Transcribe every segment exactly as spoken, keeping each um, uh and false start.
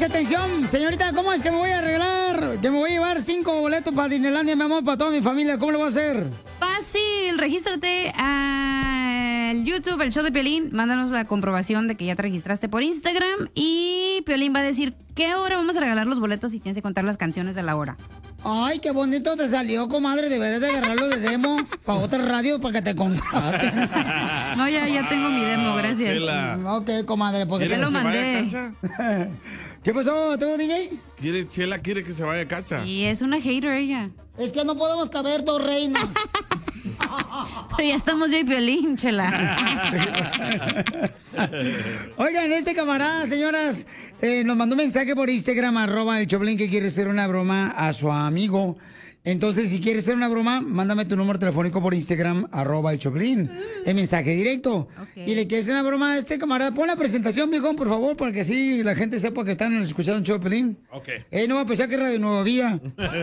mucha atención, señorita, ¿cómo es que me voy a arreglar? Que me voy a llevar cinco boletos para Disneylandia, mi amor, para toda mi familia. ¿Cómo lo voy a hacer? Fácil, regístrate al YouTube, el show de Piolín. Mándanos la comprobación de que ya te registraste por Instagram. Y Piolín va a decir qué hora vamos a regalar los boletos y tienes que contar las canciones de la hora. Ay, qué bonito te salió, comadre. Deberías de agarrarlo de demo para otra radio para que te contraten. No, ya, ya tengo mi demo, gracias. Chela. Ok, comadre, porque Ya lo mandé. ¿Qué pasó, tú, D J? Quiere, Chela quiere que se vaya a casa. Y es una hater ella. Es que no podemos caber dos reinas. Pero ya estamos yo y Piolín, Chela. Oigan, este camarada, señoras, eh, nos mandó un mensaje por Instagram, arroba el Choplin, que quiere hacer una broma a su amigo. Entonces, si quieres hacer una broma, mándame tu número telefónico por Instagram, arroba el Choplin. El mensaje directo. Okay. Y le quieres hacer una broma a este camarada. Pon la presentación, viejón, por favor, para que así la gente sepa que están escuchando un Choplin. Ok. Eh, no va a pensar que es Radio Nueva Vida.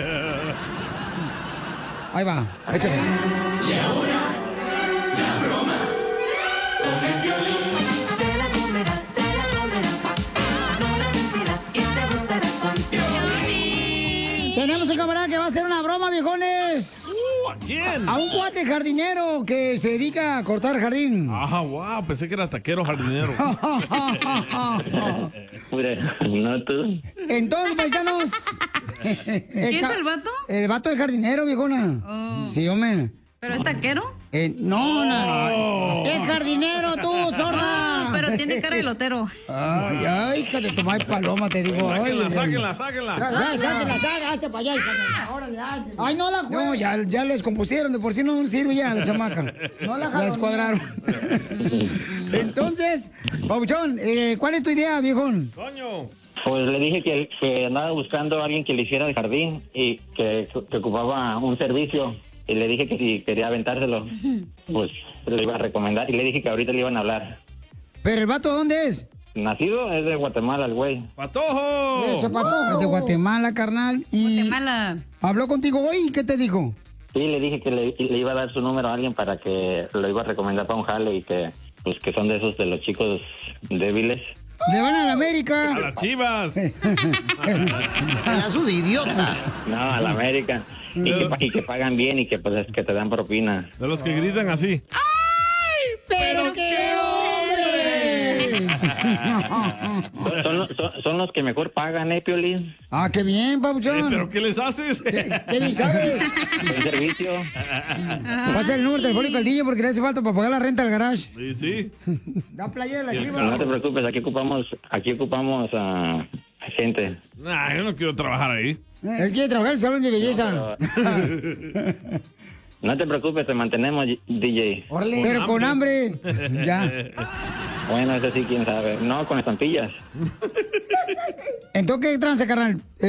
Ahí va, échale. Y ahora, la broma con el Piolín. Te la comerás, te la comerás, no la sentirás y te gustará con Piolín. Tenemos un camarada que va a hacer una broma, viejones. Uh, ¿A quién? A un cuate jardinero que se dedica a cortar jardín. Ah, wow, pensé que era taquero jardinero. No tú. Entonces, paisanos. ¿Quién es el vato? El vato de jardinero, viejona. Oh. Sí, hombre. ¿Pero es taquero? Eh, no, no. Es jardinero, tú, sorda. Oh, pero tiene cara de lotero. Ay, ay, hija de tu madre paloma, te digo. Sáquenla, Ay, sáquenla, ay. sáquenla. Ya, ya, sáquenla, sáquenla, hazte para allá, hija. Órale, hazte. Ay, no la juegues. No, ya, ya les compusieron, de por sí no sirve ya la chamaca. No la La descuadraron. Entonces, Pabuchón, eh, ¿cuál es tu idea, viejón? Coño. Pues le dije que, que andaba buscando a alguien que le hiciera el jardín y que, que ocupaba un servicio. Y le dije que si quería aventárselo, pues le iba a recomendar. Y le dije que ahorita le iban a hablar. ¿Pero el vato dónde es? Nacido es de Guatemala, el güey. ¡Patojo! Ese patojo. Es de Guatemala, carnal. Y Guatemala. ¿Habló contigo hoy? ¿Y qué te dijo? Sí, le dije que le, le iba a dar su número a alguien para que lo iba a recomendar para un jale y que, pues, que son de esos de los chicos débiles. Le van a la América. ¡A las Chivas! Pedazo de idiota. No, a la América. Y que, pa- y que pagan bien y que pues que te dan propina. De los que gritan así. ¡Pero qué hombre! Son, son los- son- son los que mejor pagan, ¿eh, Piolín? Ah, qué bien, Eh, papuchón. ¿Pero qué les haces? ¿Qué, qué bien sabes? El servicio. Pasa el número telefónico al D J porque le hace falta para pagar la renta al garage. Sí, sí. Da playa de la Y el chiva. No te preocupes, aquí ocupamos, aquí ocupamos a gente. Nah, yo no quiero trabajar ahí. Él quiere trabajar en el salón de belleza. No te preocupes, te mantenemos, D J. Pero con hambre. Ya. Bueno, eso sí, quién sabe. No, con estampillas. Entonces, ¿qué tranza, carnal?